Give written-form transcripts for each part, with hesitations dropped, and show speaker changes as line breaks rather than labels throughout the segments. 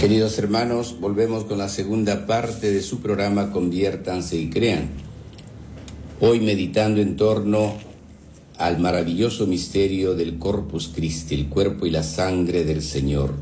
Queridos hermanos, volvemos con la segunda parte de su programa Conviértanse y Crean. Hoy meditando en torno al maravilloso misterio del Corpus Christi, el cuerpo y la sangre del Señor.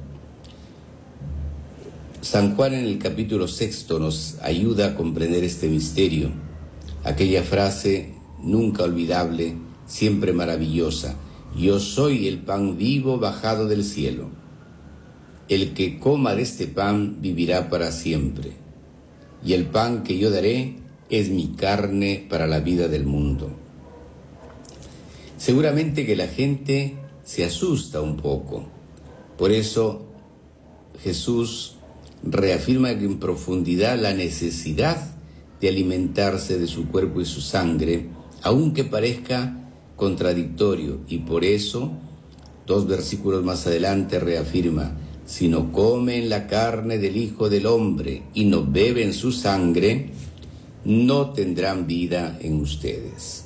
San Juan en el capítulo 6 nos ayuda a comprender este misterio, aquella frase nunca olvidable, siempre maravillosa: yo soy el pan vivo bajado del cielo. El que coma de este pan vivirá para siempre, y el pan que yo daré es mi carne para la vida del mundo. Seguramente que la gente se asusta un poco, por eso Jesús reafirma en profundidad la necesidad de alimentarse de su cuerpo y su sangre, aunque parezca contradictorio, y por eso, 2 versículos más adelante reafirma: si no comen la carne del Hijo del Hombre y no beben su sangre, no tendrán vida en ustedes.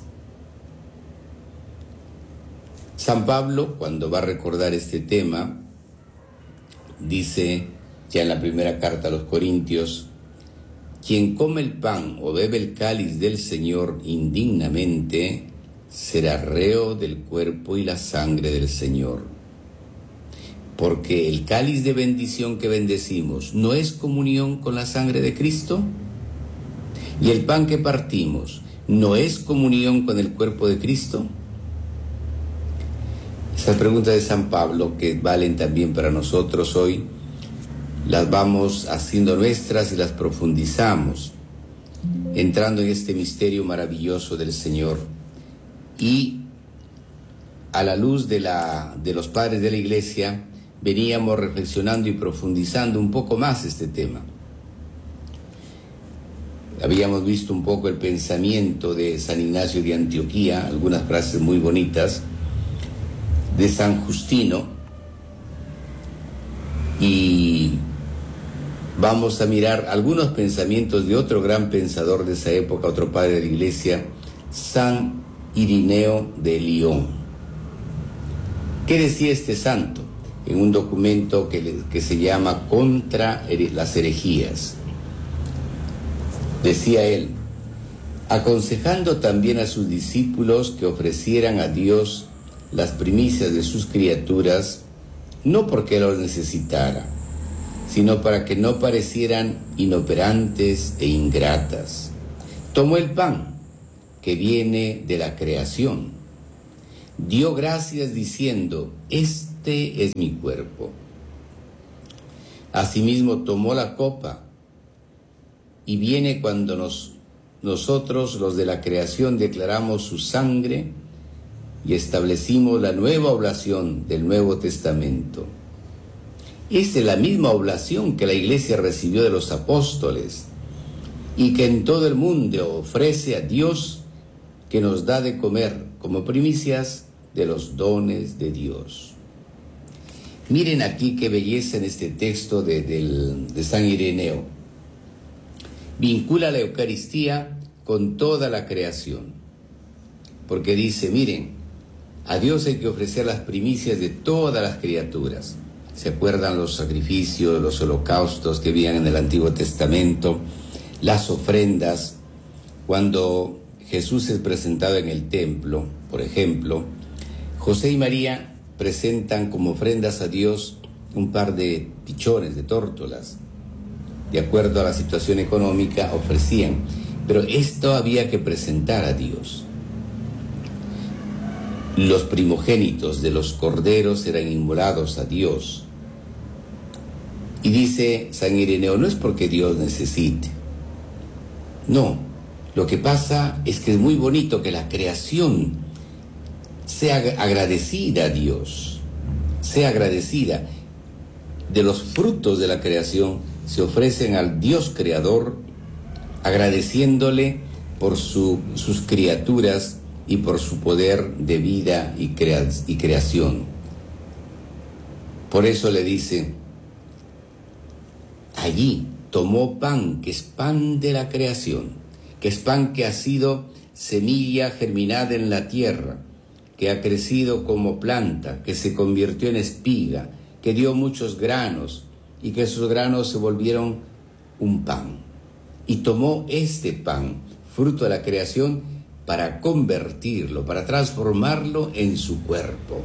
San Pablo, cuando va a recordar este tema, dice ya en la primera carta a los Corintios: quien come el pan o bebe el cáliz del Señor indignamente, será reo del cuerpo y la sangre del Señor. Porque el cáliz de bendición que bendecimos no es comunión con la sangre de Cristo, y el pan que partimos no es comunión con el cuerpo de Cristo. Esas preguntas de San Pablo, que valen también para nosotros hoy, las vamos haciendo nuestras y las profundizamos, entrando en este misterio maravilloso del Señor. Y a la luz de los padres de la Iglesia, veníamos reflexionando y profundizando un poco más este tema. Habíamos visto un poco el pensamiento de San Ignacio de Antioquía, algunas frases muy bonitas, de San Justino, y vamos a mirar algunos pensamientos de otro gran pensador de esa época, otro padre de la Iglesia, San Irineo de Lyon. ¿Qué decía este santo? En un documento que se llama Contra las herejías. Decía él: aconsejando también a sus discípulos que ofrecieran a Dios las primicias de sus criaturas, no porque los necesitara, sino para que no parecieran inoperantes e ingratas. Tomó el pan, que viene de la creación, dio gracias diciendo: este es mi cuerpo. Asimismo tomó la copa, y viene cuando nosotros, los de la creación, declaramos su sangre y establecimos la nueva oblación del Nuevo Testamento. Esta es la misma oblación que la Iglesia recibió de los apóstoles y que en todo el mundo ofrece a Dios, que nos da de comer como primicias de los dones de Dios. Miren aquí qué belleza en este texto de San Ireneo. Vincula la Eucaristía con toda la creación, porque dice: miren, a Dios hay que ofrecer las primicias de todas las criaturas. ¿Se acuerdan los sacrificios, los holocaustos que habían en el Antiguo Testamento? Las ofrendas. Cuando Jesús es presentado en el templo, por ejemplo, José y María presentan como ofrendas a Dios un par de pichones, de tórtolas. De acuerdo a la situación económica ofrecían, pero esto había que presentar a Dios. Los primogénitos de los corderos eran inmolados a Dios. Y dice San Ireneo: no es porque Dios necesite. No, lo que pasa es que es muy bonito que la creación sea agradecida a Dios, sea agradecida. De los frutos de la creación se ofrecen al Dios creador, agradeciéndole por sus criaturas y por su poder de vida y creación. Por eso le dice: allí tomó pan, que es pan de la creación, que es pan que ha sido semilla germinada en la tierra, que ha crecido como planta, que se convirtió en espiga, que dio muchos granos, y que sus granos se volvieron un pan. Y tomó este pan, fruto de la creación, para convertirlo, para transformarlo en su cuerpo.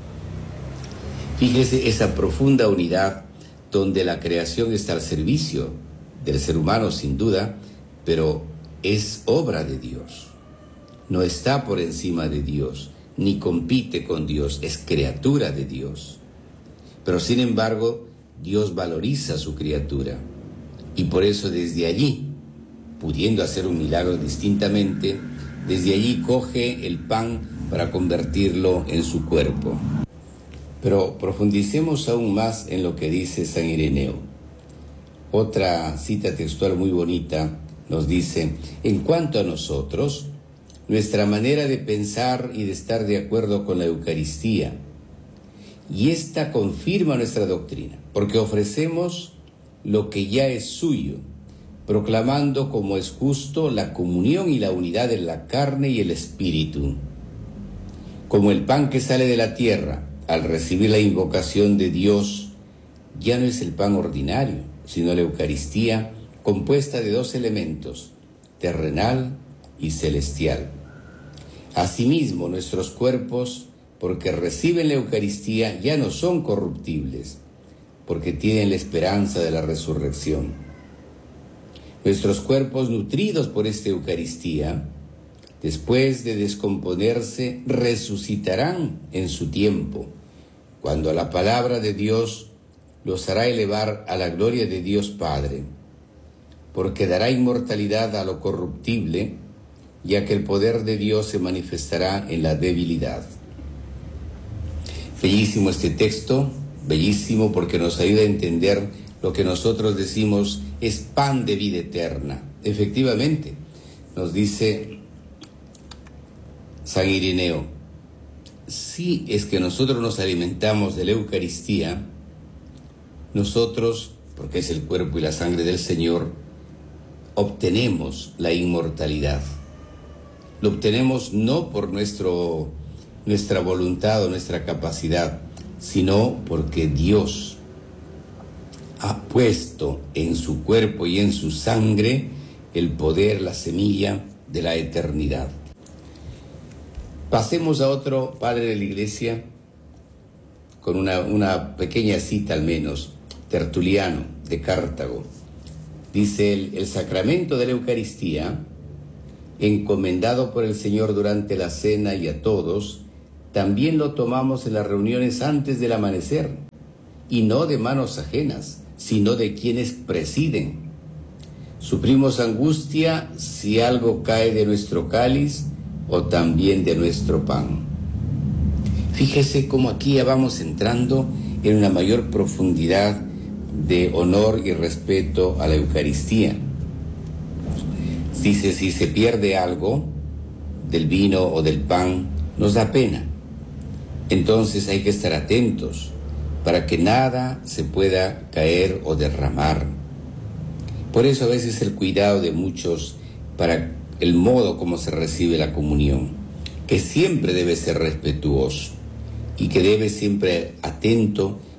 Fíjese esa profunda unidad donde la creación está al servicio del ser humano sin duda, pero es obra de Dios. No está por encima de Dios, ni compite con Dios, es criatura de Dios. Pero sin embargo, Dios valoriza a su criatura y por eso desde allí, pudiendo hacer un milagro distintamente, desde allí coge el pan para convertirlo en su cuerpo. Pero profundicemos aún más en lo que dice San Ireneo. Otra cita textual muy bonita nos dice: en cuanto a nosotros, nuestra manera de pensar y de estar de acuerdo con la Eucaristía, y esta confirma nuestra doctrina, porque ofrecemos lo que ya es suyo, proclamando como es justo la comunión y la unidad en la carne y el espíritu. Como el pan que sale de la tierra, al recibir la invocación de Dios, ya no es el pan ordinario, sino la Eucaristía, compuesta de dos elementos, terrenal y celestial. Asimismo, nuestros cuerpos, porque reciben la Eucaristía, ya no son corruptibles, porque tienen la esperanza de la resurrección. Nuestros cuerpos, nutridos por esta Eucaristía, después de descomponerse, resucitarán en su tiempo, cuando la palabra de Dios los hará elevar a la gloria de Dios Padre, porque dará inmortalidad a lo corruptible, ya que el poder de Dios se manifestará en la debilidad. Bellísimo este texto, bellísimo porque nos ayuda a entender lo que nosotros decimos es pan de vida eterna. Efectivamente, nos dice San Ireneo, si es que nosotros nos alimentamos de la Eucaristía, nosotros, porque es el cuerpo y la sangre del Señor, obtenemos la inmortalidad. Lo obtenemos no por nuestra voluntad o nuestra capacidad, sino porque Dios ha puesto en su cuerpo y en su sangre el poder, la semilla de la eternidad. Pasemos a otro padre de la Iglesia con una pequeña cita al menos, Tertuliano de Cartago. Dice él: el sacramento de la Eucaristía, encomendado por el Señor durante la cena y a todos, también lo tomamos en las reuniones antes del amanecer, y no de manos ajenas, sino de quienes presiden. Sufrimos angustia si algo cae de nuestro cáliz o también de nuestro pan. Fíjese cómo aquí ya vamos entrando en una mayor profundidad de honor y respeto a la Eucaristía. Dice, si se pierde algo del vino o del pan, nos da pena. Entonces hay que estar atentos para que nada se pueda caer o derramar. Por eso a veces el cuidado de muchos para el modo como se recibe la comunión, que siempre debe ser respetuoso y que debe siempre atento